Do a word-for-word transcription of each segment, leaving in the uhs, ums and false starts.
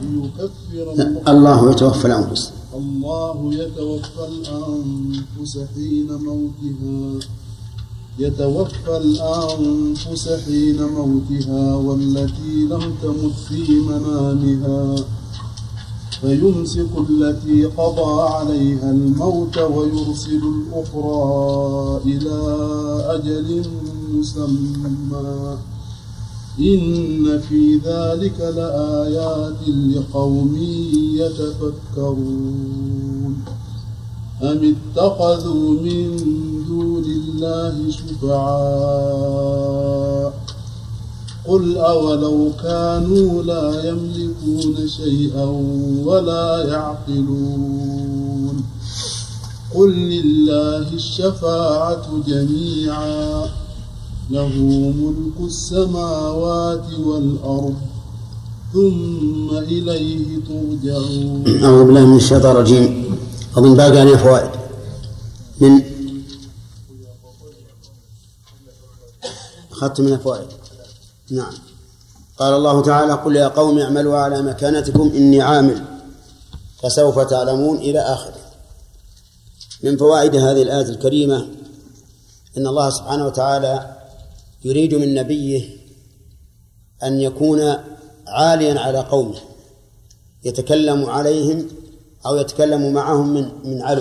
ليكفر الله, الله يتوفى الأنفس الله يتوفى الأنفس حين موتها يتوفى الأنفس حين موتها والتي لم تمت في منامها فيمسك التي قضى عليها الموت ويرسل الأخرى إلى أجل مسمى إن في ذلك لآيات لقوم يتفكرون أم اتخذوا من دون الله شفعاء قل أولو كانوا لا يملكون شيئا ولا يعقلون قل لله الشفاعة جميعا له ملك السماوات والأرض ثم إليه ترجعون. أعوذ بالله من الشيطان الرجيم. أظن باقي عليه فوائد من أخذت من الفوائد. نعم. قال الله تعالى قل يا قوم اعملوا على مكانتكم إني عامل فسوف تعلمون إلى آخره. من فوائد هذه الآية الكريمة إن الله سبحانه وتعالى يريد من نبيه أن يكون عاليا على قومه يتكلم عليهم أو يتكلم معهم من من علو،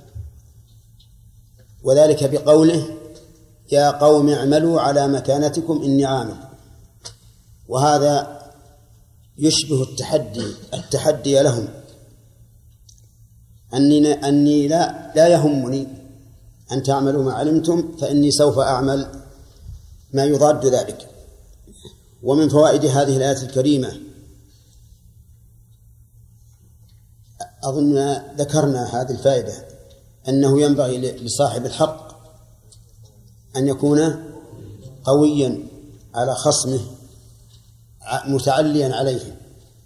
وذلك بقوله يا قوم اعملوا على مكانتكم إني عامل، وهذا يشبه التحدي التحدي لهم أني أني لا لا يهمني أن تعملوا ما علمتم فإني سوف أعمل ما يضاد ذلك. ومن فوائد هذه الآية الكريمة أظن ذكرنا هذه الفائدة أنه ينبغي لصاحب الحق أن يكون قويا على خصمه متعليا عليه.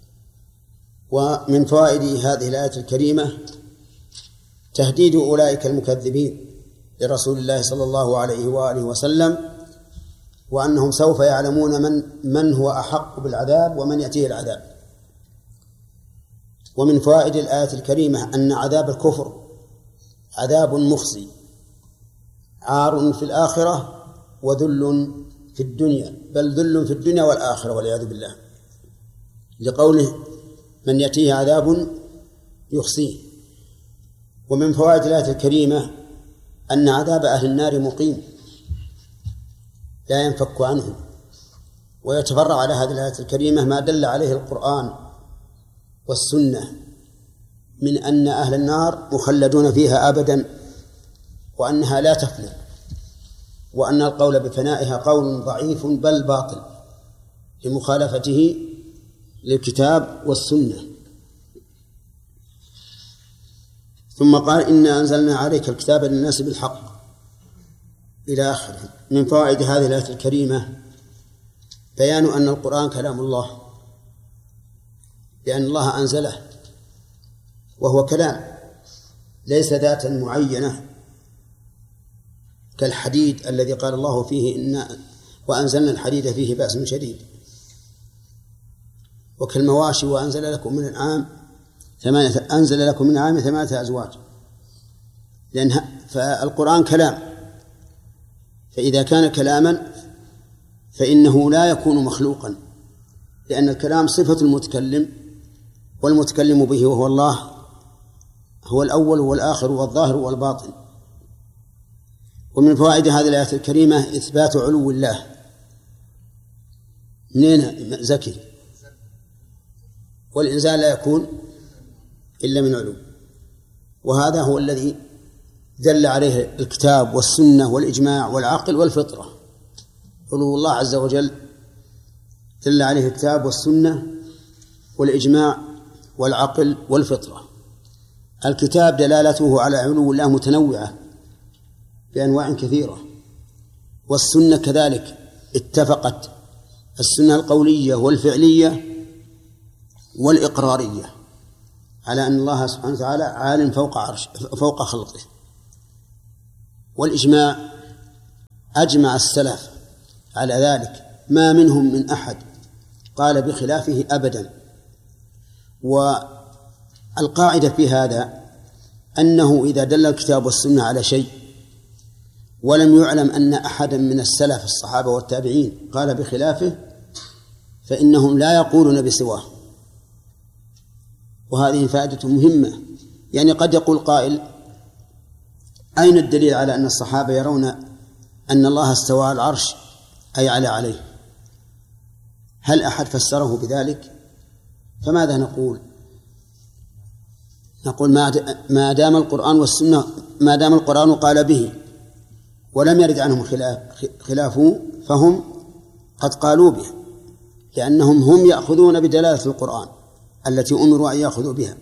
ومن فوائد هذه الآية الكريمة تهديد أولئك المكذبين لرسول الله صلى الله عليه وآله وسلم، وأنهم سوف يعلمون من من هو أحق بالعذاب ومن يأتيه العذاب. ومن فوائد الآية الكريمة أن عذاب الكفر عذاب مخزي عار في الآخرة وذل في الدنيا، بل ذل في الدنيا والآخرة والعياذ بالله، لقوله من يأتيه عذاب يخزيه. ومن فوائد الآية الكريمة أن عذاب أهل النار مقيم لا ينفك عنه. ويتفرع على هذه الآية الكريمة ما دل عليه القرآن والسنة من أن أهل النار مخلدون فيها أبدا وأنها لا تفنى، وأن القول بفنائها قول ضعيف بل باطل لمخالفته للكتاب والسنة. ثم قال إنا أنزلنا عليك الكتاب للناس بالحق إلى آخره. من فوائد هذه الآية الكريمة بيان أن القرآن كلام الله، لأن الله أنزله وهو كلام ليس ذاتا معينة كالحديد الذي قال الله فيه إن وأنزلنا الحديد فيه بأس شديد، وكالمواشي وأنزل لكم من الأنعام ثمانية أنزل لكم من الأنعام ثمانية أزواج، لأن فالقرآن كلام، فإذا كان كلاما فإنه لا يكون مخلوقا، لأن الكلام صفة المتكلم، والمتكلم به وهو الله هو الأول والآخر والظاهر والباطن. ومن فوائد هذه الآية الكريمة إثبات علو الله. منين زكي؟ والإنزال لا يكون إلا من علو، وهذا هو الذي دل عليه الكتاب والسنة والإجماع والعقل والفطرة. علو الله عز وجل دل عليه الكتاب والسنة والإجماع والعقل والفطرة. الكتاب دلالته على علو الله متنوعة بأنواع كثيرة، والسنة كذلك اتفقت السنة القولية والفعلية والإقرارية على أن الله سبحانه وتعالى عال فوق عرش فوق خلقه. والإجماع أجمع السلف على ذلك، ما منهم من أحد قال بخلافه أبدا. والقاعدة في هذا أنه إذا دل الكتاب والسنة على شيء ولم يعلم أن أحدا من السلف الصحابة والتابعين قال بخلافه فإنهم لا يقولون بسواه. وهذه فائدة مهمة. يعني قد يقول قائل: أين الدليل على أن الصحابة يرون أن الله استوى على العرش أي على عليه؟ هل أحد فسره بذلك؟ فماذا نقول؟ نقول ما دام القرآن والسنة ما دام القرآن قال به ولم يرد عنهم خلافه فهم قد قالوا به، لأنهم هم يأخذون بدلالة القرآن التي أمروا أن يأخذوا بها.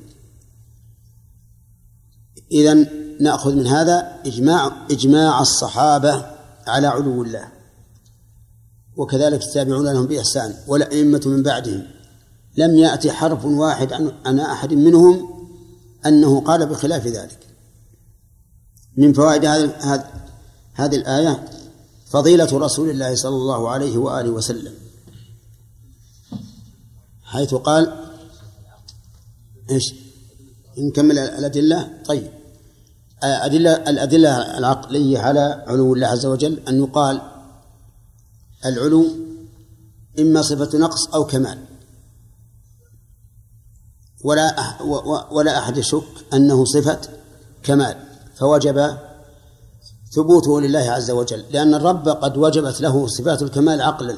إذن نأخذ من هذا إجماع إجماع الصحابة على علو الله، وكذلك التابعون لهم بإحسان والأئمة من بعدهم، لم يأتي حرف واحد عن أحد منهم أنه قال بخلاف ذلك. من فوائد هذه الآية فضيلة رسول الله صلى الله عليه وآله وسلم، حيث قال إيش؟ نكمل الأدلة. طيب، أدلة الأدلة العقلية على علو الله عز وجل أن يقال العلو إما صفة نقص أو كمال، ولا ولا أحد يشك أنه صفة كمال، فوجب ثبوته لله عز وجل، لأن الرب قد وجبت له صفات الكمال عقلا.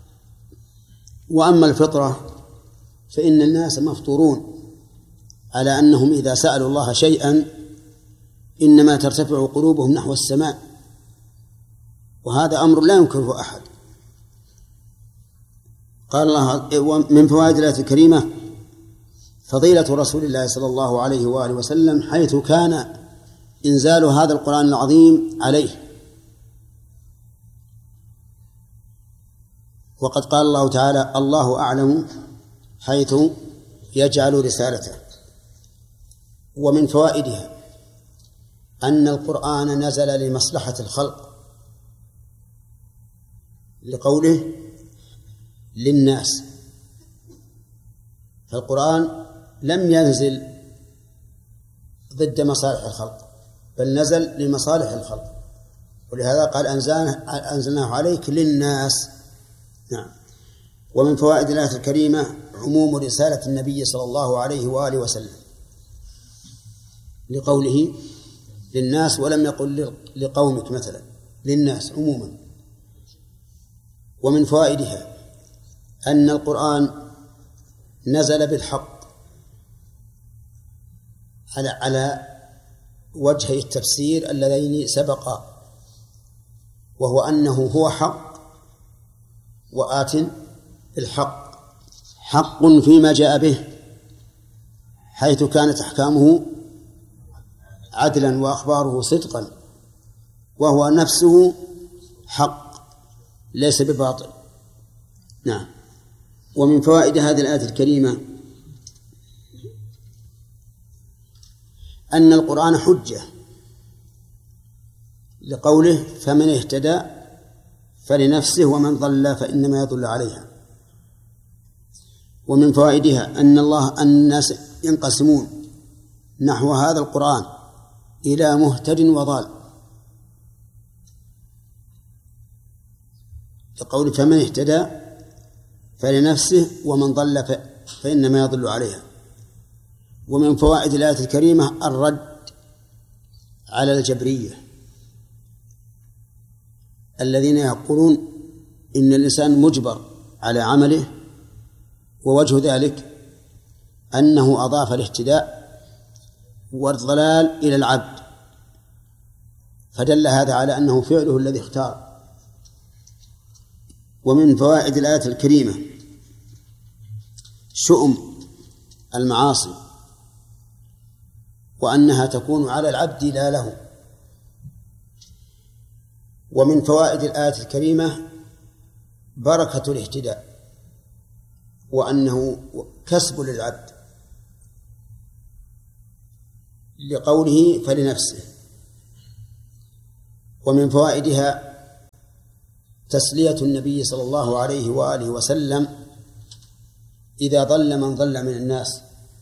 وأما الفطرة فإن الناس مفطورون على أنهم إذا سألوا الله شيئا إنما ترتفع قلوبهم نحو السماء، وهذا أمر لا ينكره أحد. قال الله من فوائد الآية الكريمة فضيلة رسول الله صلى الله عليه وآله وسلم، حيث كان إنزال هذا القرآن العظيم عليه. وقد قال الله تعالى: الله أعلم حيث يجعل رسالته. ومن فوائدها أن القرآن نزل لمصلحة الخلق، لقوله للناس، فالقرآن لم ينزل ضد مصالح الخلق بل نزل لمصالح الخلق، ولهذا قال أنزلناه عليك للناس. نعم. ومن فوائد الآية الكريمة عموم رسالة النبي صلى الله عليه وآله وسلم، لقوله للناس ولم يقل لقومك مثلا، للناس عموما. ومن فوائدها أن القرآن نزل بالحق على على وجهي التفسير اللذين سبقا، وهو أنه هو حق وآت الحق، حق فيما جاء به حيث كانت أحكامه عدلا وأخباره صدقا، وهو نفسه حق ليس بباطل. نعم. ومن فوائد هذه الآية الكريمة أن القرآن حجة، لقوله فمن اهتدى فلنفسه ومن ضل فإنما يضل عليها. ومن فوائدها أن الله أن الناس ينقسمون نحو هذا القرآن إلى مهتد وضال، لقوله فمن اهتدى فلنفسه ومن ضل فإنما يضل عليها. ومن فوائد الآية الكريمة الرد على الجبرية الذين يقولون إن الإنسان مجبر على عمله، ووجه ذلك أنه أضاف الاهتداء والضلال إلى العبد، فدل هذا على أنه فعله الذي اختار. ومن فوائد الآية الكريمة شؤم المعاصي، وأنها تكون على العبد لا له. ومن فوائد الآية الكريمة بركة الاهتداء، وأنه كسب للعبد، لقوله فلنفسه. ومن فوائدها تسلية النبي صلى الله عليه وآله وسلم إذا ضل من ضل من الناس،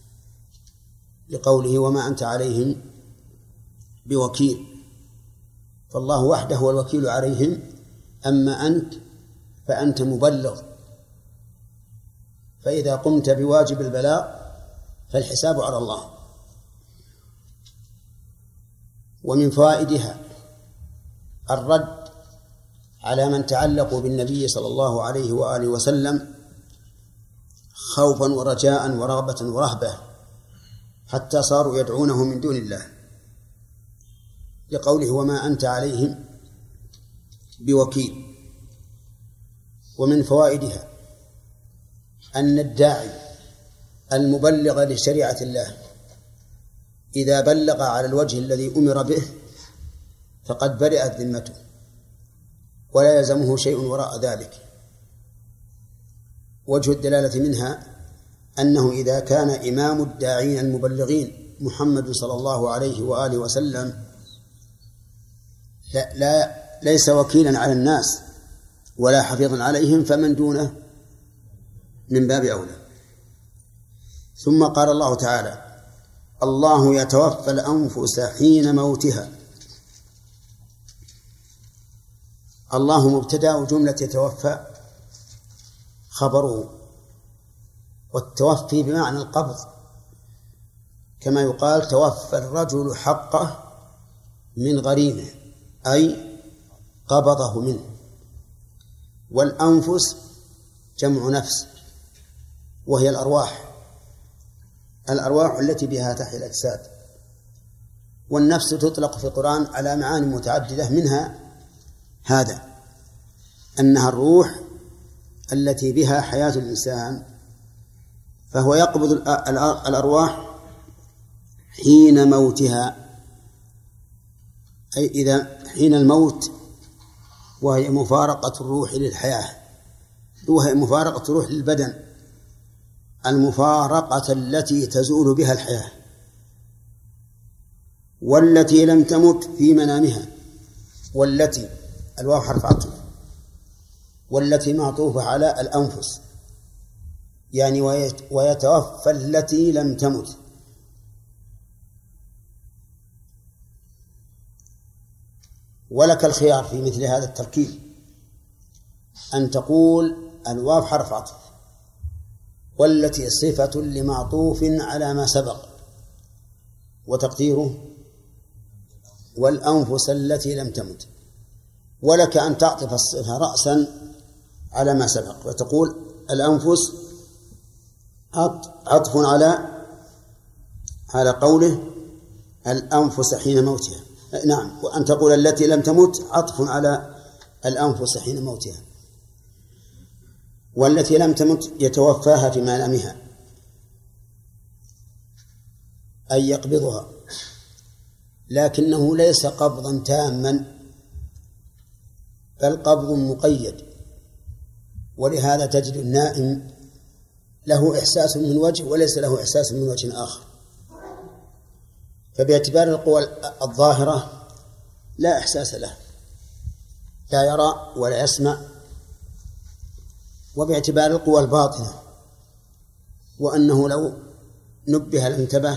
لقوله وما أنت عليهم بوكيل، فالله وحده هو الوكيل عليهم، أما أنت فأنت مبلغ، فإذا قمت بواجب البلاغ فالحساب على الله. ومن فوائدها الرد على من تعلقوا بالنبي صلى الله عليه وآله وسلم خوفا ورجاء ورغبة ورهبة حتى صاروا يدعونه من دون الله، لقوله وما أنت عليهم بوكيل. ومن فوائدها أن الداعي المبلغ لشريعة الله إذا بلغ على الوجه الذي أمر به فقد برئت ذمته ولا يلزمه شيء وراء ذلك. وجه الدلالة منها أنه إذا كان إمام الداعين المبلغين محمد صلى الله عليه وآله وسلم لا, لا ليس وكيلا على الناس ولا حفيظا عليهم، فمن دونه من باب أولى. ثم قال الله تعالى الله يتوفى الأنفس حين موتها. الله مبتدأ وجملة يتوفى خبره، والتوفي بمعنى القبض، كما يقال توفى الرجل حقه من غريمه، أي قبضه منه. والأنفس جمع نفس وهي الأرواح، الأرواح التي بها تحيا الأجساد. والنفس تطلق في القرآن على معاني متعددة، منها هذا أنها الروح التي بها حياة الإنسان، فهو يقبض الأرواح حين موتها، أي إذا حين الموت، وهي مفارقة الروح للحياة، وهي مفارقة الروح للبدن، المفارقة التي تزول بها الحياة. والتي لم تمت في منامها، والتي الواو حرف عطف، والتي معطوفة على الأنفس، يعني ويتوفى التي لم تمت. ولك الخيار في مثل هذا التركيب أن تقول الواو حرف عطف والتي صفة لمعطوف على ما سبق، وتقديره والأنفس التي لم تمت. ولك أن تعطف الصفة رأسا على ما سبق وتقول الأنفس عطف على على قوله الأنفس حين موتها. نعم، وأن تقول التي لم تمت عطف على الأنفس حين موتها. والتي لم تمت يتوفاها في منامها، أي يقبضها، لكنه ليس قبضا تاما بل قبض مقيد. ولهذا تجد النائم له إحساس من وجه وليس له إحساس من وجه آخر، فباعتبار القوى الظاهرة لا إحساس له، لا يرى ولا يسمع. وباعتبار القوى الباطنة وأنه لو نبه الانتبه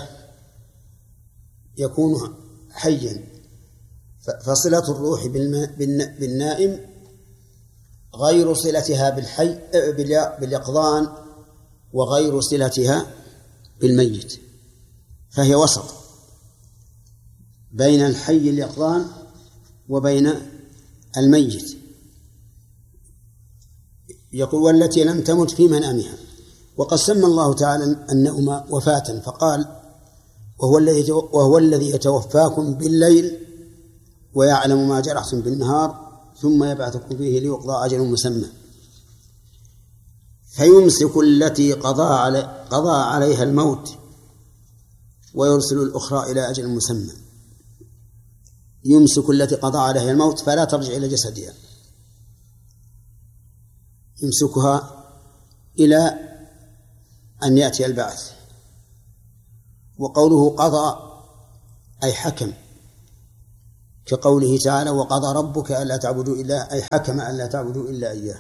يكون حيا، فصلة الروح بالنائم غير صلتها بالحي باليقظان وغير صلتها بالميت، فهي وسط بين الحي اليقظان وبين الميت. يقول والتي لم تمت في منامها. وقد سمى الله تعالى النوم وفاة فقال وهو الذي وهو الذي يتوفاكم بالليل ويعلم ما جرحتم بالنهار ثم يبعثكم فيه ليقضى أجل مسمى. فيمسك التي قضى علي قضى عليها الموت ويرسل الأخرى إلى أجل مسمى. يمسك التي قضى عليها الموت فلا ترجع إلى جسدها، يمسكها إلى أن يأتي البعث. وقوله قضى أي حكم، كقوله تعالى وقضى ربك ألا تعبدوا إلا، أي حكم ألا تعبدوا إلا إياه.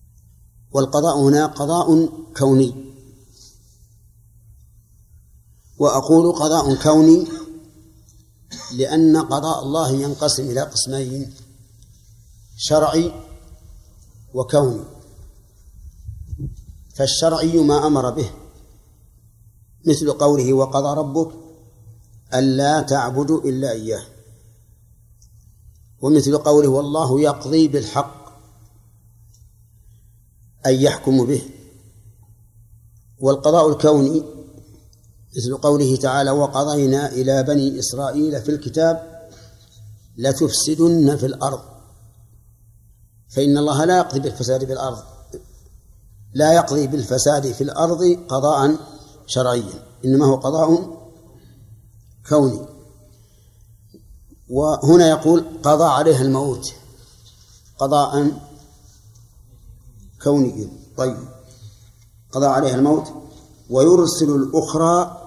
والقضاء هنا قضاء كوني. وأقول قضاء كوني لأن قضاء الله ينقسم إلى قسمين: شرعي وكوني. فالشرعي ما أمر به، مثل قوله: وقضى ربك ألا تعبدوا إلا إياه، ومثل قوله: والله يقضي بالحق، أي يحكم به. والقضاء الكوني مثل قوله تعالى: وقضينا إلى بني إسرائيل في الكتاب لتفسدن في الأرض، فإن الله لا يقضي بالفساد في الأرض لا يقضي بالفساد في الأرض قضاء شرعيا، إنما هو قضاء كوني. وهنا يقول: قضى عليها الموت قضاء كوني. طيب، قضى عليها الموت ويرسل الأخرى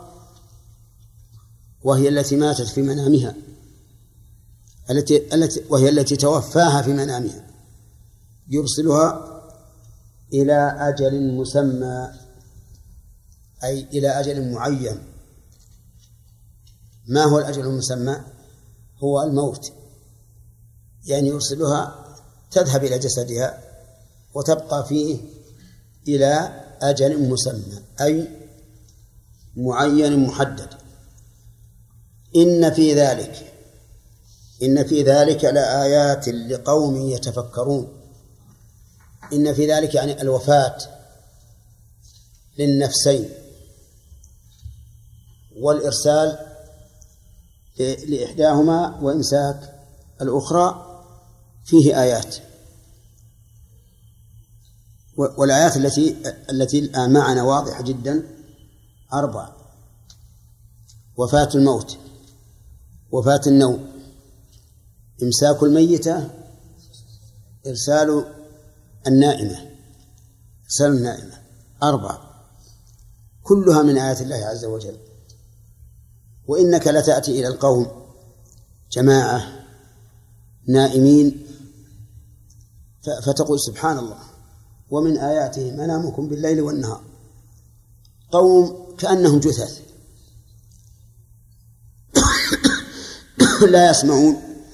وهي التي ماتت في منامها، التي التي وهي التي توفاها في منامها، يرسلها إلى أجل مسمى، أي إلى أجل معين. ما هو الأجل المسمى؟ هو الموت، يعني يرسلها تذهب إلى جسدها وتبقى فيه إلى أجل مسمى، أي معين محدد. إن في ذلك إن في ذلك لآيات لقوم يتفكرون. إن في ذلك يعني الوفاة للنفسين والإرسال لإحداهما وإمساك الأخرى فيه آيات. والآيات التي التي الآن معنا واضحة جدا: أربع: وفاة الموت، وفاة النوم، إمساك الميتة، إرسال النائمة إرسال النائمة أربع، كلها من آيات الله عز وجل. وإنك لتأتي إلى القوم جماعة نائمين فتقول: سبحان الله، ومن آياته منامكم بالليل والنهار. قوم كأنهم جثث لا يسمعون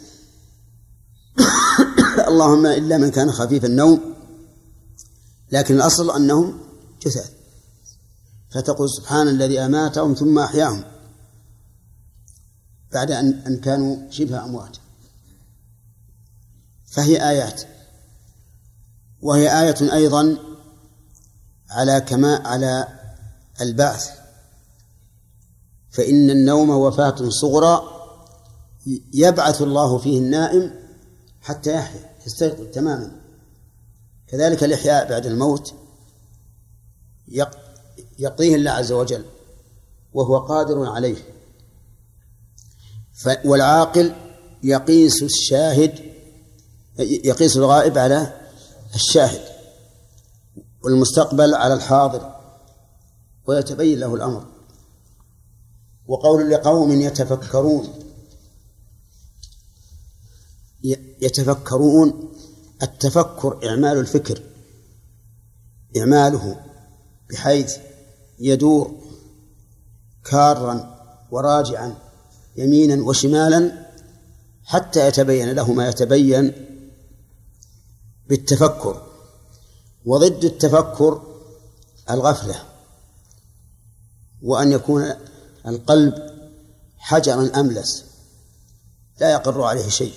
اللهم إلا من كان خفيف النوم، لكن الأصل أنهم جثث. فتقول: سبحان الذي أماتهم ثم أحياهم بعد أن كانوا شبه أموات. فهي آيات. وهي آية أيضا على كما على البعث، فإن النوم وفاة صغرى يبعث الله فيه النائم حتى يحيا يستيقظ تماما. كذلك الإحياء بعد الموت يقضيه الله عز وجل وهو قادر عليه. والعاقل يقيس الشاهد يقيس الغائب على الشاهد والمستقبل على الحاضر ويتبين له الأمر. وقول لقوم يتفكرون، يتفكرون التفكر إعمال الفكر، إعماله بحيث يدور كارا وراجعا يمينا وشمالا حتى يتبين له ما يتبين بالتفكر. وضد التفكر الغفلة، وأن يكون القلب حجرا أملس لا يقر عليه شيء،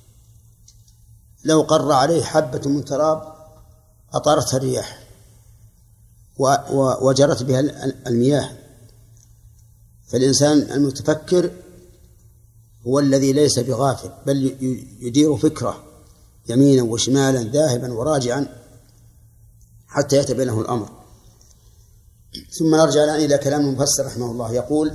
لو قر عليه حبة من تراب أطارتها الرياح وجرت بها المياه. فالإنسان المتفكر هو الذي ليس بغافل، بل يدير فكره يمينا وشمالا ذاهبا وراجعا حتى يتبين له الأمر. ثم نرجع الآن إلى كلام المفسر رحمه الله، يقول: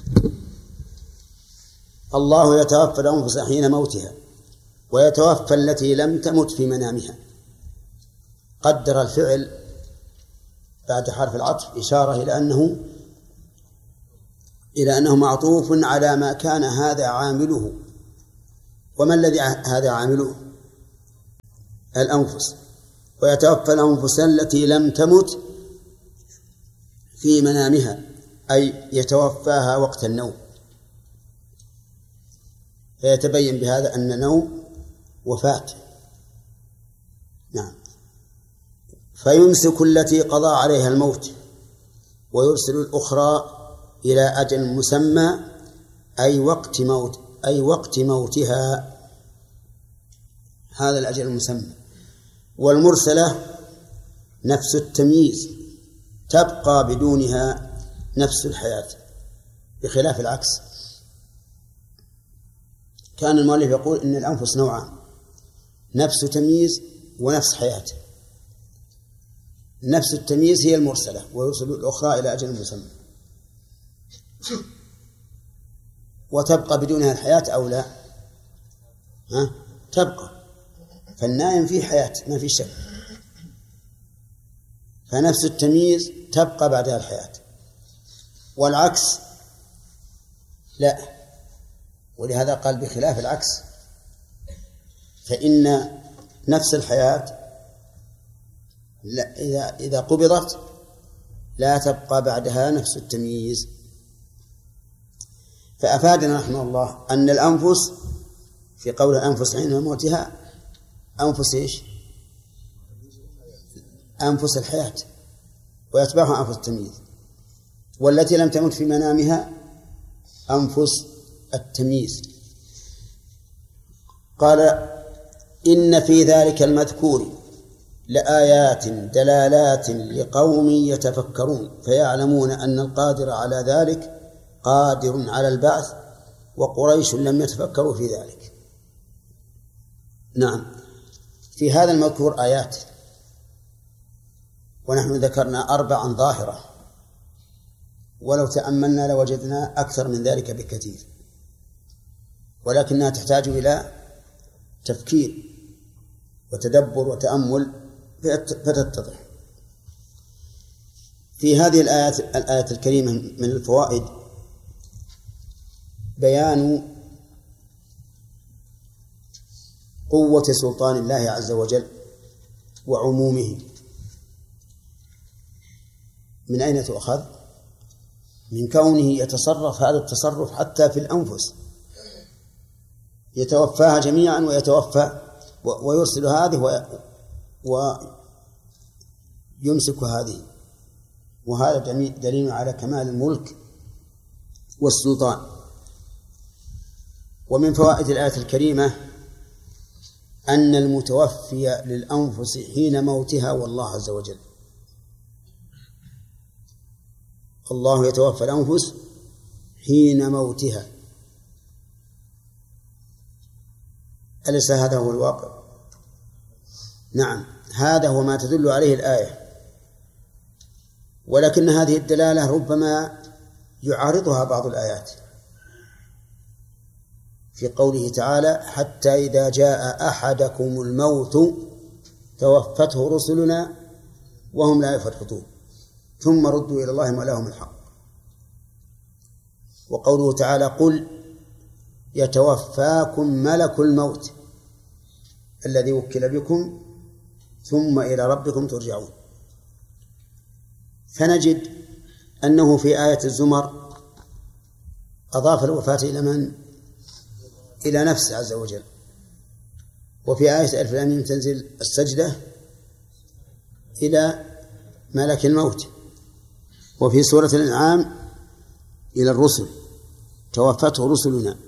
الله يتوفى الأنفس حين موتها ويتوفى التي لم تمت في منامها. قدر الفعل بعد حرف العطف إشارة إلى أنه إلى أنه معطوف على ما كان هذا عامله. وما الذي هذا عامله؟ الأنفس. ويتوفى الأنفس التي لم تمت في منامها، أي يتوفاها وقت النوم، فيتبين بهذا أن النوم وفاة. نعم. فيمسك التي قضى عليها الموت ويرسل الأخرى إلى أجل مسمى أي وقت موت أي وقت موتها، هذا الأجل المسمى. والمرسلة نفس التمييز تبقى بدونها نفس الحياة، بخلاف العكس. كان المؤلف يقول إن الأنفس نوعان، نفس تمييز ونفس حياة. نفس التمييز هي المرسلة ويرسل الأخرى إلى أجل مسمى، وتبقى بدونها الحياة أو لا؟ ها؟ تبقى، فالنائم فيه حياة ما في شك، فنفس التمييز تبقى بعدها الحياة. والعكس لا، ولهذا قال بخلاف العكس، فإن نفس الحياة لا إذا إذا قبضت لا تبقى بعدها نفس التمييز. فأفادنا رحمه الله أن الأنفس في قول الأنفس حين موتها أنفس إيش؟ أنفس الحياة، ويتبعها أنفس التمييز. والتي لم تمت في منامها أنفس التمييز. قال إن في ذلك المذكور لآيات دلالات لقوم يتفكرون فيعلمون أن القادر على ذلك قادر على البعث، وقريش لم يتفكروا في ذلك. نعم، في هذا المذكور آيات، ونحن ذكرنا أربعا ظاهرة، ولو تأملنا لوجدنا أكثر من ذلك بكثير، ولكنها تحتاج إلى تفكير وتدبر وتأمل فتتضح. في هذه الآيات الآية الكريمة من الفوائد بيان قوة سلطان الله عز وجل وعمومه. من أين تؤخذ؟ من كونه يتصرف هذا التصرف حتى في الأنفس، يتوفاها جميعا ويتوفى ويرسل هذه ويمسك هذه، وهذا دليل على كمال الملك والسلطان. ومن فوائد الآية الكريمة أن المتوفي للأنفس حين موتها والله عز وجل. الله يتوفى الأنفس حين موتها، أليس هذا هو الواقع؟ نعم، هذا هو ما تدل عليه الآية، ولكن هذه الدلالة ربما يعارضها بعض الآيات في قوله تعالى حتى إذا جاء أحدكم الموت توفته رسلنا وهم لا يفرطون ثم ردوا إلى الله مولاهم الحق. وقوله تعالى قل يتوفاكم ملك الموت الذي وكل بكم ثم إلى ربكم ترجعون. فنجد أنه في آية الزمر أضاف الوفاة إلى من؟ إلى نفسه عز وجل. وفي آية ألف لام ميم تنزل السجدة إلى ملك الموت. وفي سورة الأنعام إلى الرسل توفته رسلنا.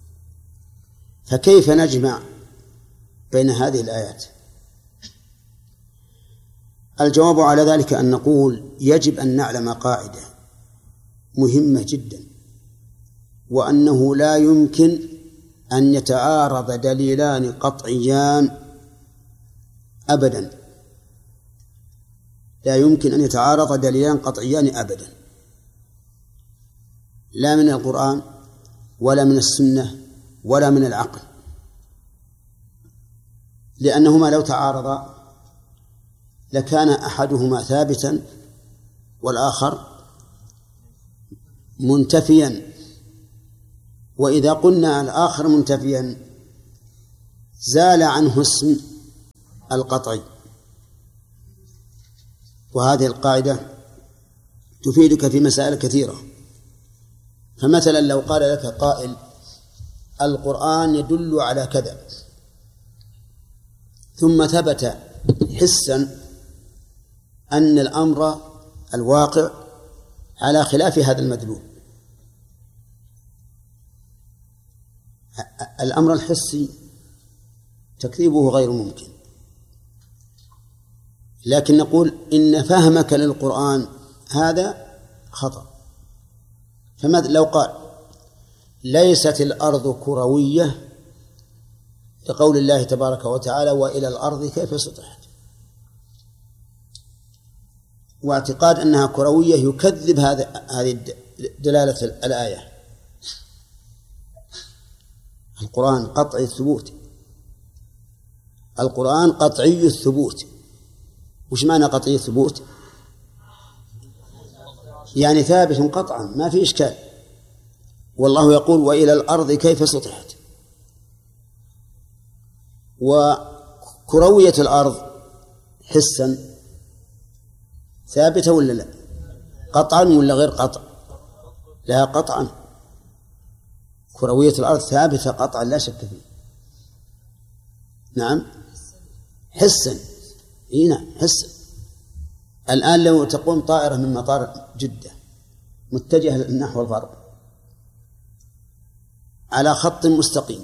فكيف نجمع بين هذه الآيات؟ الجواب على ذلك أن نقول يجب أن نعلم قاعدة مهمة جدا، وأنه لا يمكن أن يتعارض دليلان قطعيان أبدا، لا يمكن أن يتعارض دليلان قطعيان أبدا، لا من القرآن ولا من السنة ولا من العقل، لأنهما لو تعارضا لكان أحدهما ثابتا والآخر منتفيا، وإذا قلنا الآخر منتفيا زال عنه اسم القطعي. وهذه القاعدة تفيدك في مسائل كثيرة. فمثلا لو قال لك قائل القرآن يدل على كذا، ثم ثبت حسا أن الأمر الواقع على خلاف هذا المدلول، الأمر الحسي تكذيبه غير ممكن، لكن نقول إن فهمك للقرآن هذا خطأ. فماذا لو قال ليست الأرض كروية لقول الله تبارك وتعالى وإلى الأرض كيف سطحت، واعتقاد أنها كروية يكذب هذا هذه دلالة الآية. القرآن قطعي الثبوت، القرآن قطعي الثبوت. وش معنى قطعي الثبوت؟ يعني ثابت قطعا ما في إشكال. والله يقول وإلى الأرض كيف سطحت، وكروية الأرض حسا ثابتة ولا لا؟ قطعا ولا غير قطع؟ لا قطعا، كروية الأرض ثابتة قطعا لا شك فيه. نعم حسا، إيه نعم حسا. الآن لو تقوم طائرة من مطار جدة متجهة نحو الغرب على خط مستقيم،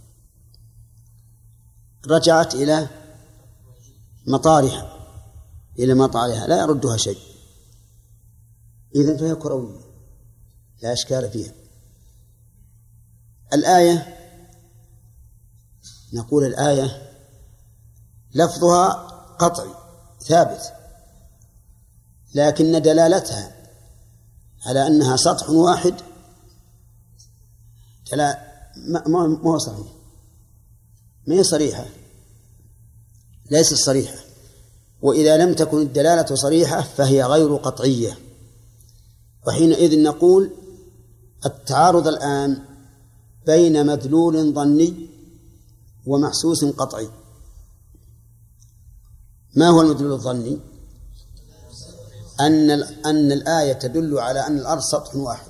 رجعت إلى مطارها إلى مطارها لا يردها شيء، إذن فهي كروية لا إشكال فيها. الآية نقول الآية لفظها قطعي ثابت، لكن دلالتها على أنها سطح واحد لا ما هو صحيح، ما هي صريحة، ليست صريحة. وإذا لم تكن الدلالة صريحة فهي غير قطعية، وحينئذ نقول التعارض الآن بين مدلول ظني ومحسوس قطعي. ما هو المدلول الظني؟ أن أن الآية تدل على أن الأرض سطح واحد،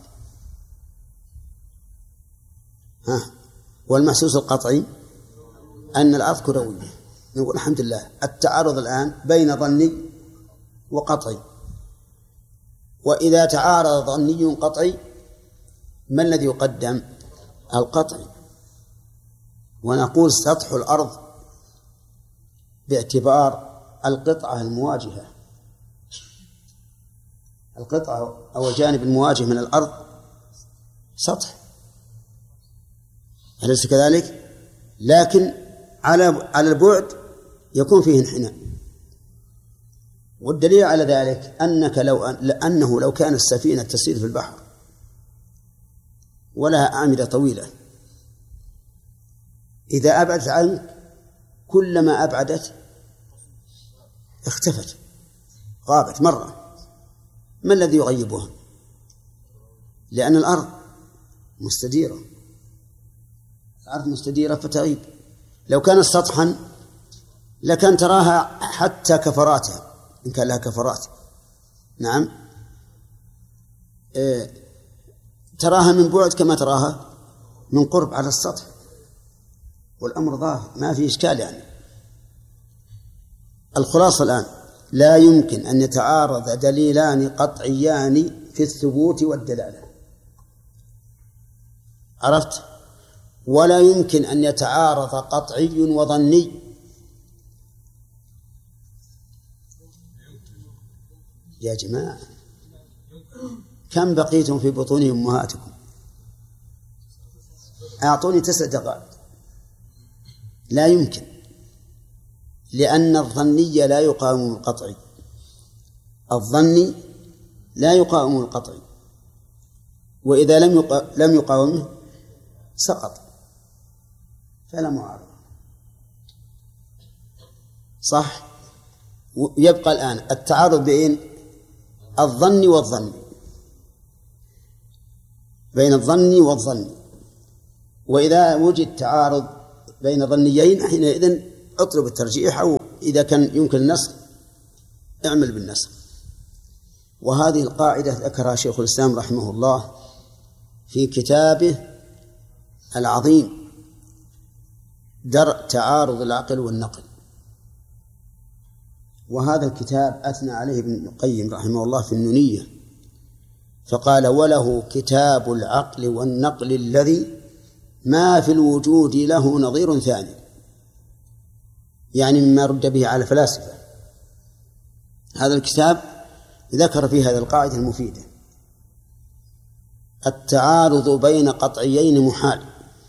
ها، والمحسوس القطعي أن الأرض كروية. نقول الحمد لله التعارض الآن بين ظني وقطعي. وإذا تعارض ظني قطعي ما الذي يقدم؟ القطعي. ونقول سطح الأرض باعتبار القطعة المواجهة، القطعة أو الجانب المواجه من الأرض سطح، أليس كذلك؟ لكن على على البعد يكون فيه انحناء. والدليل على ذلك أنك لو أنه لو كانت السفينة تسير في البحر ولها أعمدة طويلة، إذا أبعدت عنك كلما أبعدت اختفت غابت مرة. ما الذي يغيبها؟ لأن الأرض مستديرة، الأرض مستديرة فتغيب. لو كانت سطحا لكان تراها حتى كفراتها إن كان لها كفرات، نعم اه تراها من بعد كما تراها من قرب على السطح، والأمر ظاهر ما في إشكال. يعني الخلاصة الآن لا يمكن أن يتعارض دليلان قطعيان في الثبوت والدلالة، عرفت؟ ولا يمكن أن يتعارض قطعي وظني. يا جماعة كم بقيتم في بطون أمهاتكم؟ أعطوني تسع دقائق. لا يمكن، لأن الظني لا يقاوم القطعي، الظني لا يقاوم القطعي، وإذا لم يقا... لم يقاومه سقط فلا معارضة. صح؟ يبقى الآن التعارض بين الظن والظن، بين الظن والظن. وإذا وجد تعارض بين ظنيين حينئذ اطلب الترجيح، أو إذا كان يمكن النسخ اعمل بالنسخ. وهذه القاعدة ذكرها شيخ الإسلام رحمه الله في كتابه العظيم درء تعارض العقل والنقل. وهذا الكتاب أثنى عليه ابن القيم رحمه الله في النونية، فقال: وله كتاب العقل والنقل الذي ما في الوجود له نظير ثاني، يعني مما رد به على الفلاسفة. هذا الكتاب ذكر فيه هذه القاعدة المفيدة: التعارض بين قطعيين محال.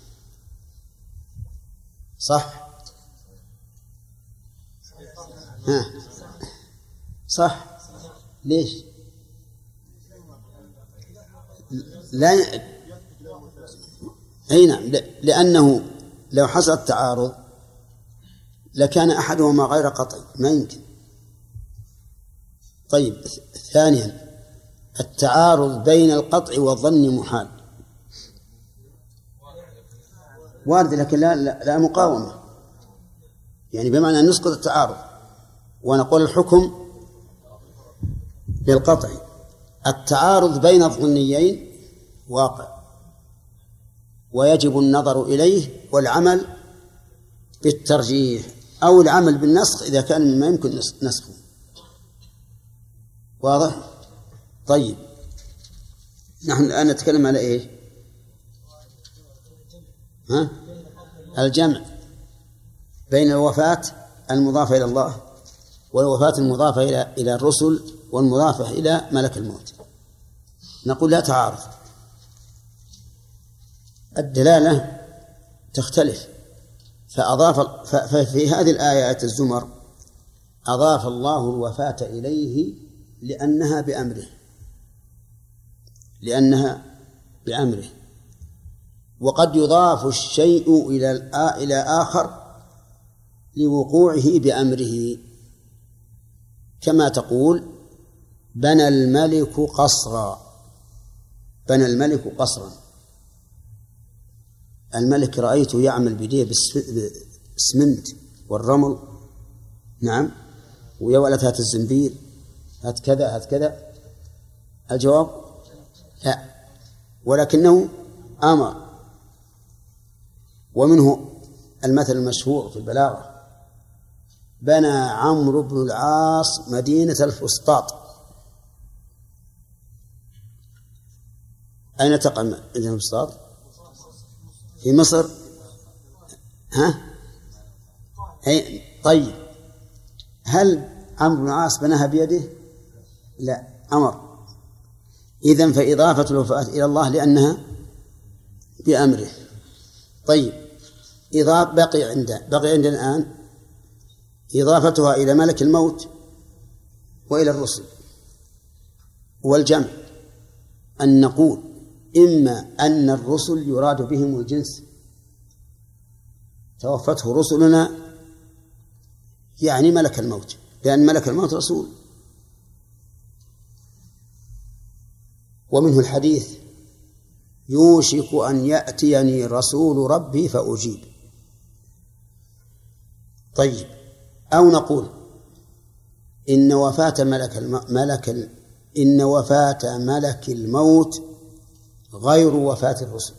صح؟ ها. صح. ليش؟ لا ي... أي نعم، لأنه لو حصل التعارض لكان أحدهما غير قطعي، ما يمكن. طيب، ثانيا التعارض بين القطع والظن محال، وارد لكن لا, لا, لا مقاومة، يعني بمعنى أن نسقط التعارض ونقول الحكم بالقطع. التعارض بين الظنيين واقع ويجب النظر إليه والعمل بالترجيح أو العمل بالنسخ إذا كان مما يمكن نسخه. واضح؟ طيب، نحن الآن نتكلم على إيه؟ ها؟ الجمع بين الوفاة المضافة إلى الله والوفاة المضافة إلى إلى الرسل والمضافة إلى ملك الموت. نقول لا تعارض، الدلالة تختلف. فأضاف ففي هذه الآيات الزمر أضاف الله الوفاة إليه لأنها بأمره لأنها بأمره وقد يضاف الشيء إلى إلى آخر لوقوعه بأمره، كما تقول: بنى الملك قصرا. بنى الملك قصرا، الملك رأيته يعمل بيديه بالسمنت والرمل، نعم، ويا ولد هات الزنبير، هات كذا هات كذا. الجواب لا، ولكنه أمر. ومنه المثل المشهور في البلاغة: بنى عمرو بن العاص مدينة الفسطاط. أين تقع مدينة الفسطاط؟ في مصر. ها؟ أي طيب، هل عمرو بن العاص بناها بيده؟ لا، أمر. إذن فإضافة الوفاة إلى الله لأنها بأمره. طيب، إضافة بقي عندنا بقي عندنا الآن إضافتها إلى ملك الموت وإلى الرسل. والجمع أن نقول إما أن الرسل يراد بهم الجنس، توفته رسلنا يعني ملك الموت، لأن ملك الموت رسول. ومنه الحديث: يوشك أن يأتيني رسول ربي فأجيب. طيب، أو نقول إن وفاة ملك الم... ملك ال... إن وفاة ملك الموت غير وفاة الرسل،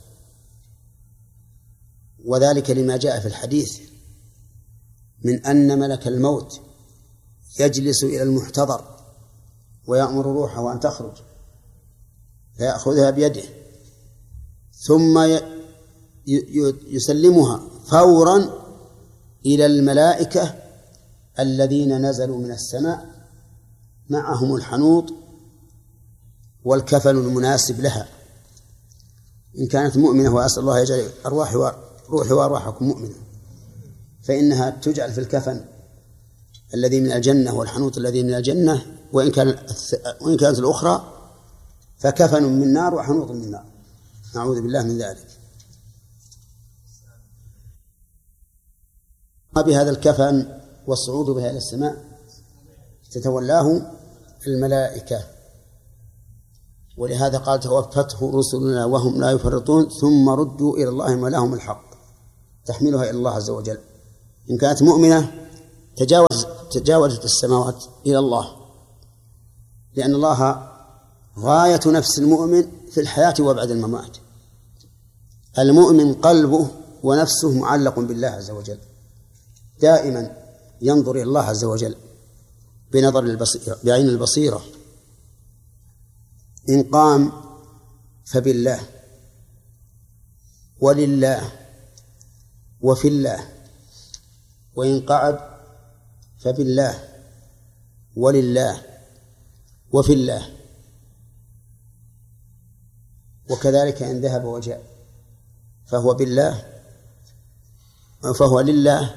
وذلك لما جاء في الحديث من أن ملك الموت يجلس إلى المحتضر ويأمر روحه أن تخرج فيأخذها بيده ثم ي... ي... يسلمها فورا إلى الملائكة الذين نزلوا من السماء معهم الحنوط والكفن المناسب لها إن كانت مؤمنة، وأسأل الله يجعل أرواحي روحي وأرواحكم مؤمنة، فإنها تجعل في الكفن الذي من الجنة والحنوط الذي من الجنة، وإن كان وإن كانت الأخرى فكفن من نار وحنوط من نار، نعوذ بالله من ذلك. بهذا الكفن والصعود بها إلى السماء تتولاه الملائكة، ولهذا قال: توفته رسلنا وهم لا يفرطون ثم ردوا إلى الله ما لهم الحق، تحملها إلى الله عز وجل. إن كانت مؤمنة تجاوز تجاوزت السماوات إلى الله لأن الله غاية نفس المؤمن في الحياة وبعد الممات. المؤمن قلبه ونفسه معلق بالله عز وجل، دائما ينظر إلى الله عز وجل بنظر البصيرة، بعين البصيرة. إن قام فبالله ولله وفي الله، وإن قعد فبالله ولله وفي الله، وكذلك إن ذهب وجاء فهو بالله فهو لله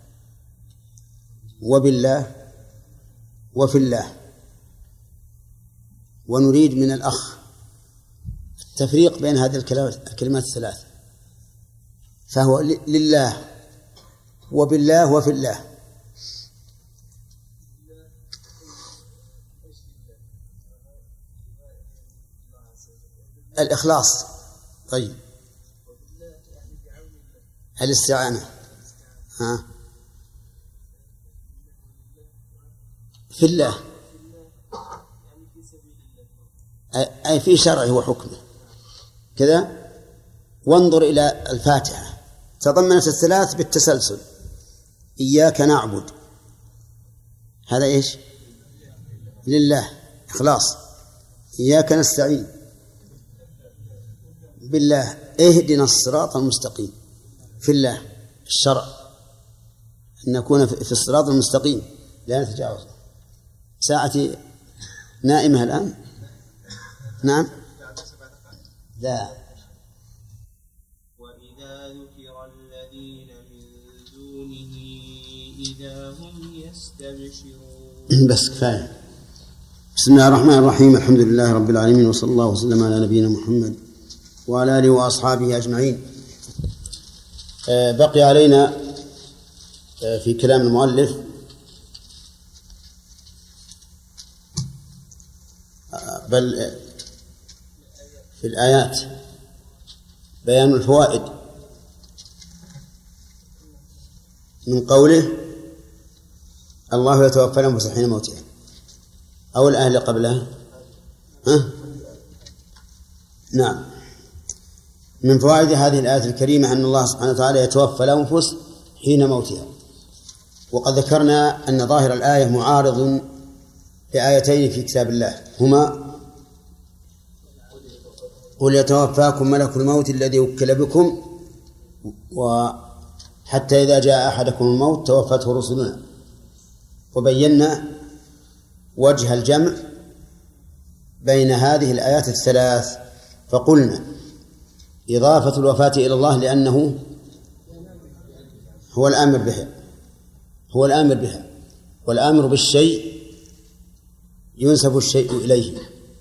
وبالله وفي الله. ونريد من الأخ التفريق بين هذه الكلمات الثلاث، فهو لله وبالله وفي الله. الإخلاص. طيب، الاستعانة ها في الله، أي في شرعه وحكمه كذا. وانظر إلى الفاتحة، تضمنت الثلاث بالتسلسل: إياك نعبد، هذا إيش؟ لله، إخلاص. إياك نستعين، بالله. اهدنا الصراط المستقيم، في الله، الشرع، أن نكون في الصراط المستقيم لا نتجاوز. ساعتي نائمة الآن. نعم. لا. وإذا ذكر الذين من دونه إذا هم يستبشرون. بس كفاية. بسم الله الرحمن الرحيم، الحمد لله رب العالمين، وصلى الله وسلم على نبينا محمد وعلى آله وأصحابه أجمعين. بقي علينا في كلام المؤلف بل في الآيات بيان الفوائد من قوله: الله يتوفى الأنفس حين موتها، أو الآية اللي قبلها. ها؟ نعم. من فوائد هذه الآية الكريمة أن الله سبحانه وتعالى يتوفى الأنفس حين موتها. وقد ذكرنا أن ظاهر الآية معارض لآيتين في كتاب الله، هما: قل يتوفاكم ملك الموت الذي وكل بكم، وحتى إذا جاء أحدكم الموت توفته رسلنا. وبينا وجه الجمع بين هذه الآيات الثلاث، فقلنا: إضافة الوفاة إلى الله لأنه هو الآمر بها هو الآمر بها والآمر بالشيء ينسب الشيء إليه.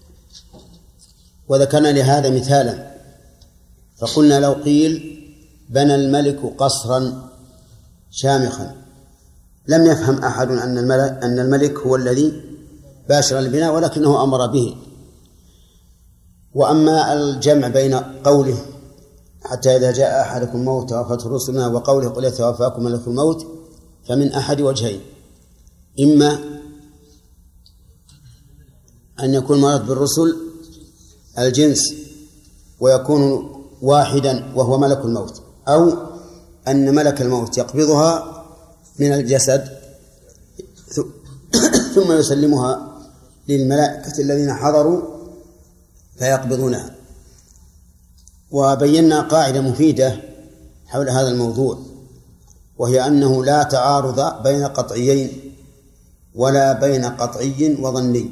وذكرنا لهذا مثالا، فقلنا: لو قيل بنى الملك قصرا شامخا لم يفهم أحد أن الملك, أن الملك هو الذي باشر البناء، ولكنه أمر به. وأما الجمع بين قوله حتى إذا جاء أحدكم الموت توفته رسلنا وقوله قل يتوفاكم ملك الموت فمن أحد وجهين: إما أن يكون مراد بالرسل الجنس ويكون واحدا وهو ملك الموت، أو أن ملك الموت يقبضها من الجسد ثم يسلمها للملائكة الذين حضروا فيقبضونها. وبينا قاعدة مفيدة حول هذا الموضوع، وهي أنه لا تعارض بين قطعيين ولا بين قطعي وظني.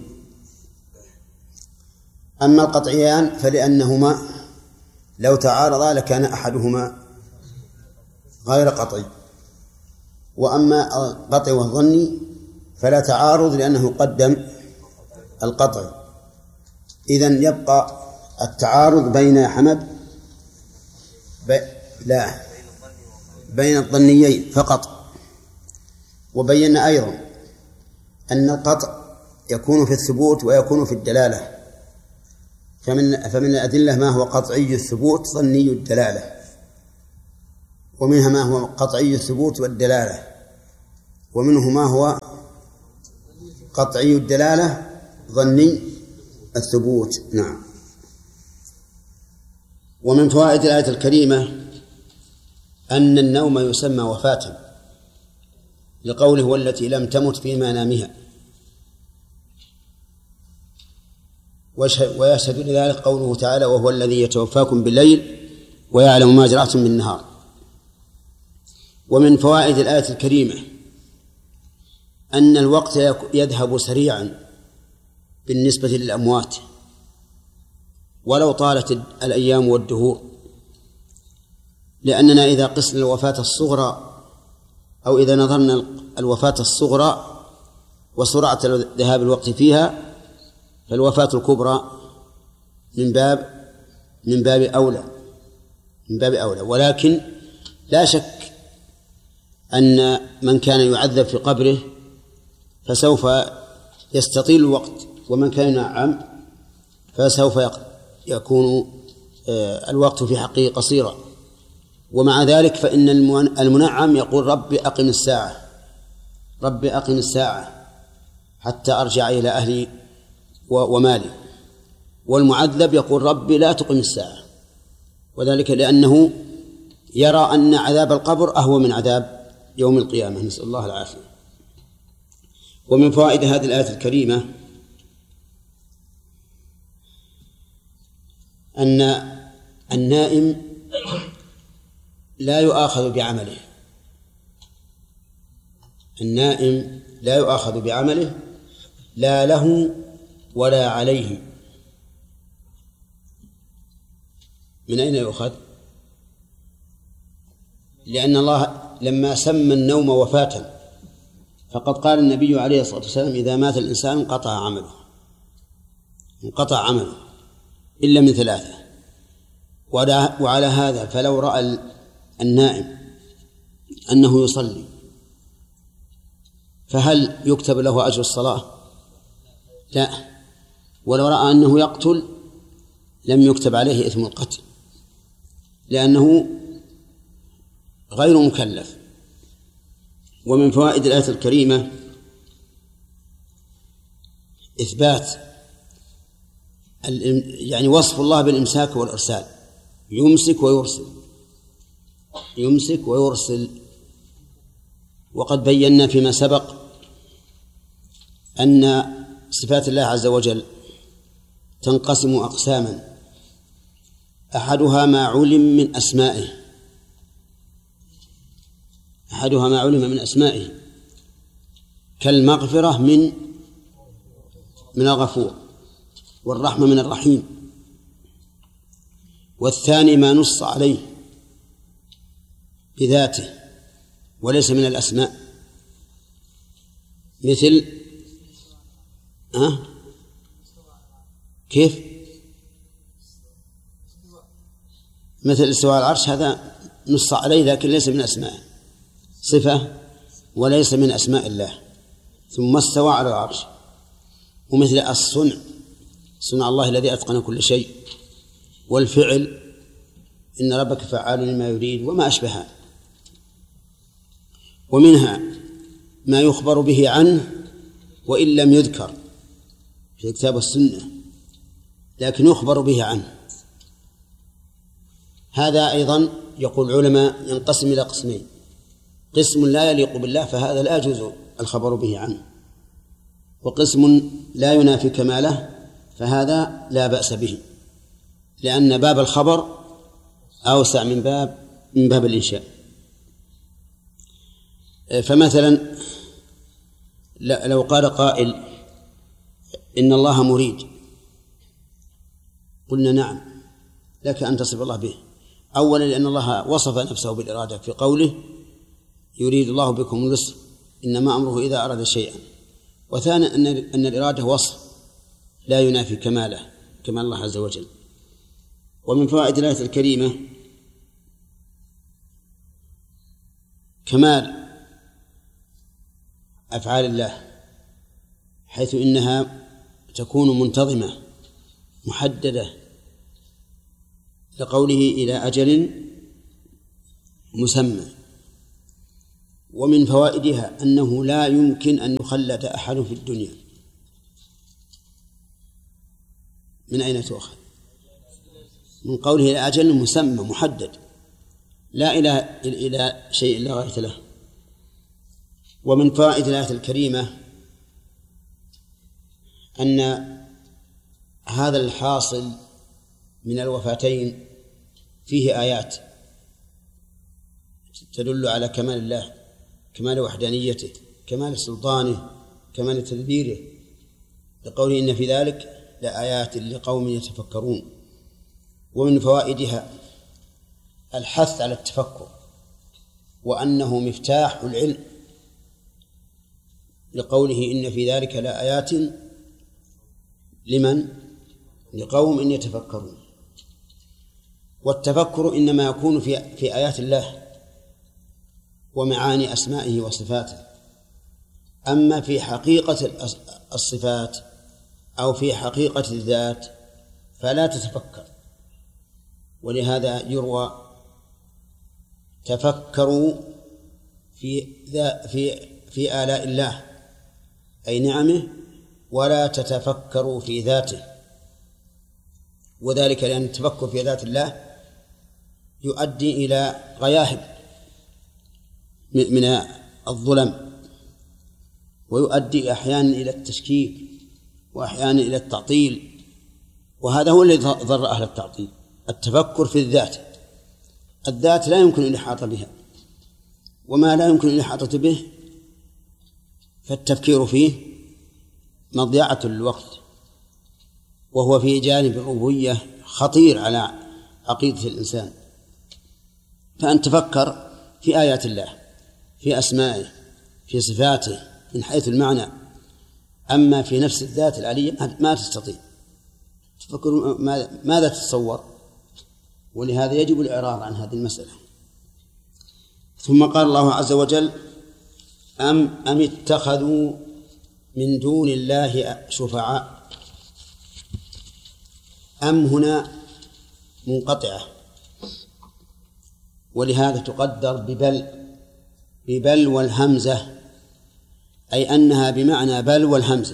أما القطعيان فلأنهما لو تعارضا لكان أحدهما غير قطعي، وأما القطعي والظني فلا تعارض لأنه قدم القطعي. إذن يبقى التعارض بين حمد بي... لا بين الظنيين فقط. وبينا أيضا أن القطع يكون في الثبوت ويكون في الدلالة، فمن, فمن الأدلة ما هو قطعي الثبوت ظني الدلالة، ومنها ما هو قطعي الثبوت والدلالة، ومنه ما هو قطعي الدلالة ظني الثبوت. نعم. ومن فوائد الآية الكريمة أن النوم يسمى وفاة لقوله والتي لم تمت في منامها، ويشهد لذلك قوله تعالى وهو الذي يتوفاكم بالليل ويعلم ما جرحتم من النهار. ومن فوائد الآية الكريمة أن الوقت يذهب سريعا بالنسبة للأموات ولو طالت الأيام والدهور، لأننا إذا قسنا الوفاة الصغرى أو إذا نظرنا الوفاة الصغرى وسرعة ذهاب الوقت فيها فالوفاة الكبرى من باب من باب أولى من باب أولى. ولكن لا شك أن من كان يعذب في قبره فسوف يستطيل الوقت، ومن كان ينعم فسوف يكون الوقت في حقه قصيرا. ومع ذلك فإن المنعم يقول رب أقم الساعة رب أقم الساعة حتى أرجع إلى أهلي ومالي، والمعذب يقول رب لا تقم الساعة، وذلك لأنه يرى أن عذاب القبر أهون من عذاب يوم القيامة، نسأل الله العافية. ومن فوائد هذه الآية الكريمة أن النائم لا يؤاخذ بعمله النائم لا يؤاخذ بعمله لا له ولا عليه. من أين يؤخذ؟ لأن الله لما سمى النوم وفاة فقد قال النبي عليه الصلاة والسلام إذا مات الإنسان انقطع عمله انقطع عمله إلا من ثلاثة. وعلى هذا فلو رأى النائم أنه يصلي فهل يكتب له أجر الصلاة؟ لا. ولو رأى أنه يقتل لم يكتب عليه إثم القتل لأنه غير مكلف. ومن فوائد الآية الكريمة إثبات يعني وصف الله بالإمساك والإرسال، يمسك ويرسل يمسك ويرسل. وقد بينا فيما سبق أن صفات الله عز وجل تنقسم أقساما، أحدها ما علم من أسمائه أحدها ما علم من أسمائه كالمغفرة من من الغفور والرحمة من الرحيم. والثاني ما نص عليه بذاته وليس من الأسماء، مثل أه؟ كيف؟ مثل استواء العرش، هذا نص عليه لكن ليس من أسمائه، صفة وليس من أسماء الله، ثم استوى على العرش. ومثل الصنع، صنع الله الذي أتقن كل شيء، والفعل إن ربك فعال لما يريد وما أشبهها. ومنها ما يخبر به عنه وإن لم يذكر في الكتاب والسنة لكن يخبر به عنه. هذا أيضا يقول العلماء ينقسم إلى قسمين: قسم لا يليق بالله فهذا لا يجوز الخبر به عنه، وقسم لا ينافي كماله فهذا لا بأس به، لأن باب الخبر أوسع من باب من باب الإنشاء. فمثلا لو قال قائل إن الله مريد، قلنا نعم لك أن تصف الله به. أولا لأن الله وصف نفسه بالإرادة في قوله يريد الله بكم اليسر إنما أمره إذا أراد شيئا. وثانيا أن أن الإرادة وصف لا ينافي كماله كمال الله عز وجل. ومن فوائد الآية الكريمة كمال أفعال الله، حيث إنها تكون منتظمة محددة لقوله إلى أجل مسمى. ومن فوائدها أنه لا يمكن أن يخلد أحد في الدنيا، من أين تؤخذ؟ من قوله إلى أجل مسمى محدد، لا إلى إلى شيء لا غاية له. ومن فوائد الآية الكريمة أن هذا الحاصل من الوفاتين فيه آيات تدل على كمال الله، كمال وحدانيته، كمال سلطانه، كمال تدبيره، لقوله إن في ذلك لآيات لقوم يتفكرون. ومن فوائدها الحث على التفكر، وأنه مفتاح العلم، لقوله إن في ذلك لآيات لمن؟ لقوم إن يتفكرون. والتفكر إنما يكون في في آيات الله ومعاني أسمائه وصفاته، أما في حقيقة الصفات أو في حقيقة الذات فلا تتفكر. ولهذا يروى تفكروا في ذا في في آلاء الله أي نعمه، ولا تتفكروا في ذاته، وذلك لأن التفكر في ذات الله يؤدي إلى غياهب من الظلم، ويؤدي أحيانا إلى التشكيك، وأحيانا إلى التعطيل، وهذا هو الذي ضر أهل التعطيل. التفكر في الذات، الذات لا يمكن الإحاطة بها، وما لا يمكن الإحاطة به فالتفكير فيه مضيعة للوقت، وهو في جانب الربوبية خطير على عقيدة الإنسان. فأن تفكر في آيات الله، في أسمائه، في صفاته من حيث المعنى، أما في نفس الذات العلية ما تستطيع تفكر. ماذا تتصور؟ ولهذا يجب الإعراض عن هذه المسألة. ثم قال الله عز وجل أم أم اتخذوا من دون الله شفعاء. أم هنا منقطعة، ولهذا تقدر ببل ببل والهمزة، أي أنها بمعنى بل والهمزة.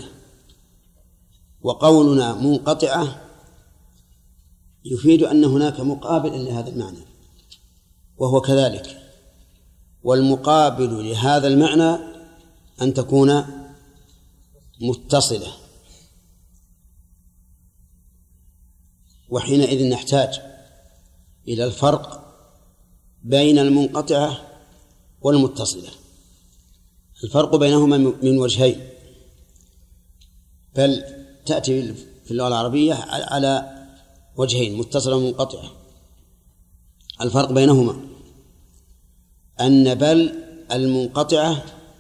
وقولنا منقطعة يفيد أن هناك مقابل لهذا المعنى، وهو كذلك. والمقابل لهذا المعنى أن تكون متصلة، وحينئذ نحتاج إلى الفرق بين المنقطعة والمتصلة. الفرق بينهما من وجهين، بل تأتي في اللغة العربية على وجهين، متصلة ومنقطعة. الفرق بينهما أن بل المنقطعة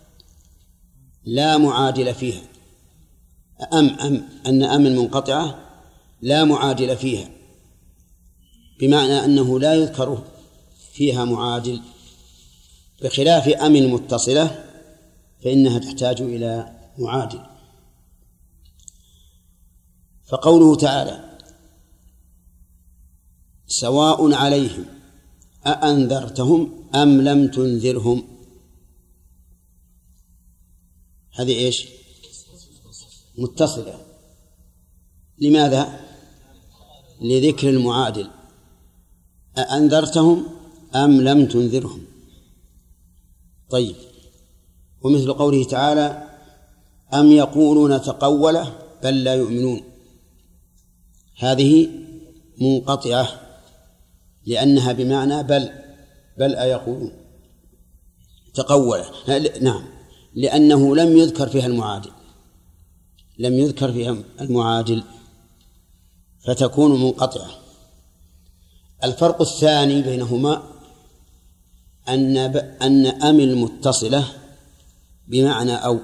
لا معادل فيها، أم أم أن أم المنقطعة لا معادل فيها، بمعنى أنه لا يذكر فيها معادل، بخلاف أم المتصلة فإنها تحتاج إلى معادل. فقوله تعالى سواء عليهم أأنذرتهم أم لم تنذرهم، هذه إيش؟ متصلة. لماذا؟ لذكر المعادل، أأنذرتهم أم لم تنذرهم. طيب، ومثل قوله تعالى أم يقولون تقوله بل لا يؤمنون، هذه منقطعة لأنها بمعنى بل بل أيقولون تقوله، نعم، لأنه لم يذكر فيها المعادل لم يذكر فيها المعادل فتكون منقطعة. الفرق الثاني بينهما أن أن أم المتصلة بمعنى أو،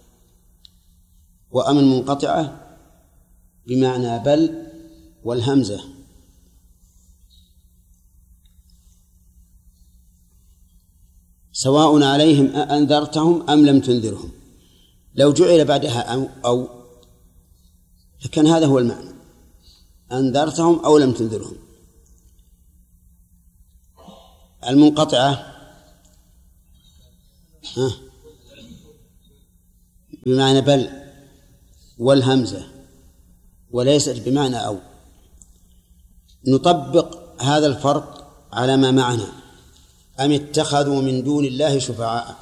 وأم المنقطعة بمعنى بل والهمزة. سواء عليهم أأنذرتهم أم لم تنذرهم، لو جعل بعدها أو, أو فكان هذا هو المعنى، أنذرتهم أو لم تنذرهم. المنقطعة ها بمعنى بل والهمزة وليست بمعنى أو. نطبق هذا الفرق على ما معنا. أم اتخذوا من دون الله شفعاء،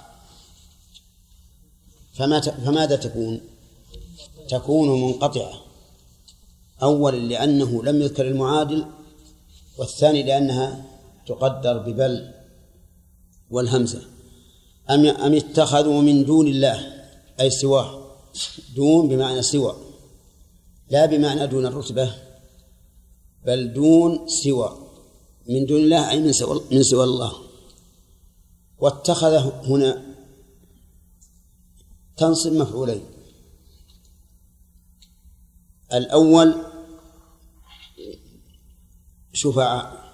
فماذا تكون؟ تكون منقطعة، أولا لأنه لم يذكر المعادل، والثاني لأنها تقدر ببل والهمزة. أم أم اتخذوا من دون الله أي سواه، دون بمعنى سوى، لا بمعنى دون الرتبة، بل دون سوى، من دون الله أي من سوى, من سوى الله. واتخذ هنا تنصب مفعولين، الأول شفعاء،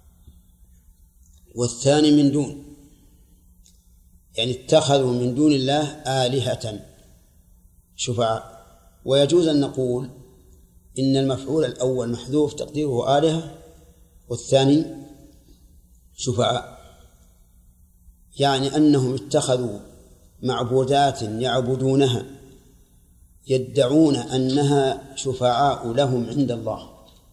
والثاني من دون، يعني اتخذوا من دون الله آلهة شفعاء. ويجوز أن نقول إن المفعول الأول محذوف تقديره آلهة، والثاني شفعاء، يعني أنهم اتخذوا معبودات يعبدونها يدعون أنها شفعاء لهم عند الله.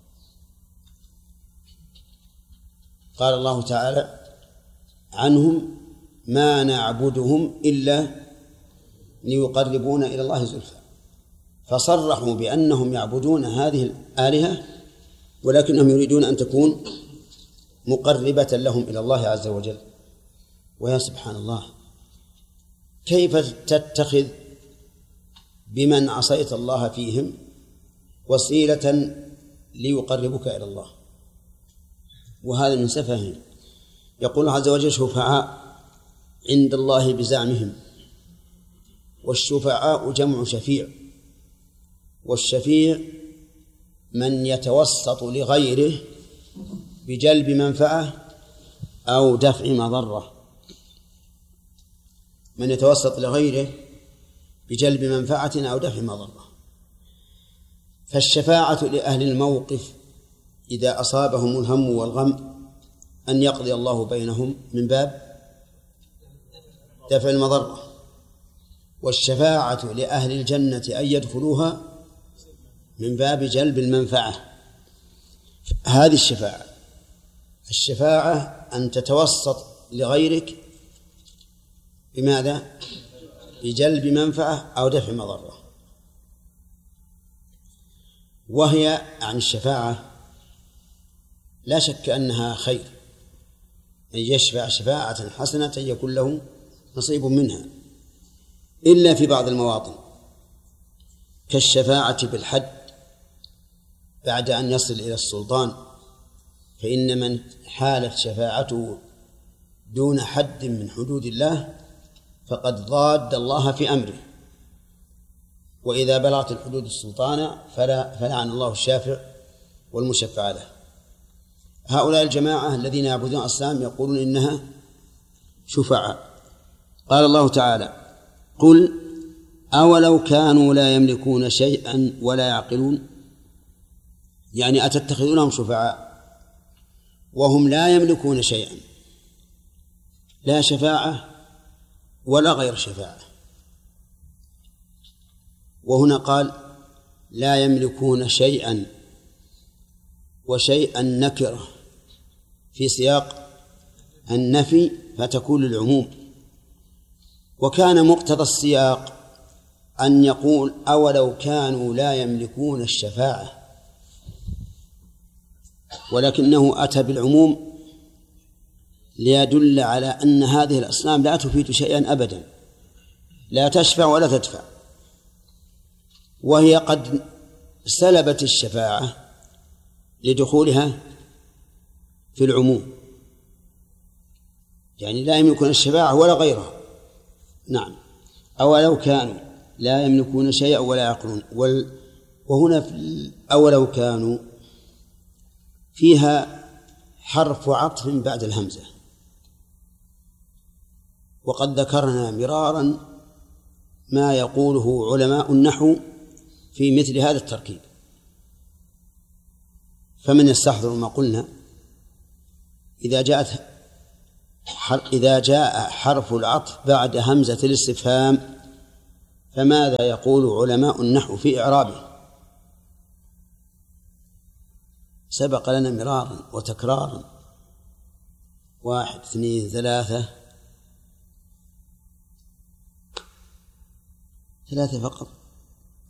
قال الله تعالى عنهم: ما نعبدهم إلا ليقربونا إلى الله زلفى. فصرحوا بأنهم يعبدون هذه الآلهة، ولكنهم يريدون أن تكون مقربة لهم إلى الله عز وجل. ويا سبحان الله، كيف تتخذ بمن عصيت الله فيهم وسيلة ليقربك إلى الله؟ وهذا من سفههم. يقول عز وجل: شفعاء عند الله بزعمهم. والشفعاء جمع شفيع، والشفيع من يتوسط لغيره بجلب منفعة أو دفع مضرة، من يتوسط لغيره بجلب منفعة أو دفع مضرة. فالشفاعة لأهل الموقف إذا أصابهم الهم والغم أن يقضي الله بينهم من باب دفع المضرة، والشفاعة لأهل الجنة أن يدخلوها من باب جلب المنفعة. هذه الشفاعة الشفاعة أن تتوسط لغيرك بماذا؟ بجلب منفعة أو دفع مضرة. وهي عن الشفاعة لا شك أنها خير، أن يشفع شفاعة حسنة يكون له نصيب منها، إلا في بعض المواطن كالشفاعة بالحد بعد أن يصل إلى السلطان، فإن من حالت شفاعته دون حد من حدود الله فقد ضاد الله في أمره. وإذا بلغت الحدود السلطان فلا فلعن الله الشافع والمشفع له. هؤلاء الجماعة الذين يعبدون الأصنام يقولون إنها شفعاء. قال الله تعالى: قل أولو كانوا لا يملكون شيئا ولا يعقلون، يعني أتتخذونهم شفعاء وهم لا يملكون شيئا، لا شفاعة ولا غير شفاعة. وهنا قال لا يملكون شيئا، وشيئا نكرة في سياق النفي فتكون للعموم. وكان مقتضى السياق أن يقول أولو كانوا لا يملكون الشفاعة، ولكنه أتى بالعموم ليدل على أن هذه الأصنام لا تفيد شيئا أبدا، لا تشفع ولا تدفع، وهي قد سلبت الشفاعة لدخولها في العموم، يعني لا يملكون الشفاعة ولا غيرها. نعم، أولو كانوا لا يملكون شيئا ولا يعقلون. وهنا أولو كانوا فيها حرف عطف بعد الهمزة، وقد ذكرنا مرارا ما يقوله علماء النحو في مثل هذا التركيب، فمن يستحضر ما قلنا إذا جاءت إذا جاء حرف العطف بعد همزة الاستفهام فماذا يقول علماء النحو في إعرابه؟ سبق لنا مرارا وتكرارا. واحد اثنين ثلاثة ثلاثة فقط.